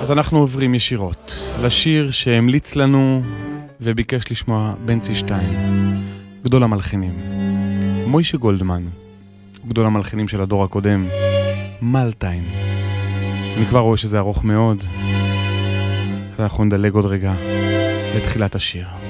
אז אנחנו עוברים ישירות לשיר שהמליץ לנו וביקש לשמוע בנצי שטיין, גדול המלחינים. מוישה גולדמן, גדול המלחינים של הדור הקודם, מלטיים. אני כבר רואה שזה ארוך מאוד, אז אנחנו נדלג עוד רגע לתחילת השיר.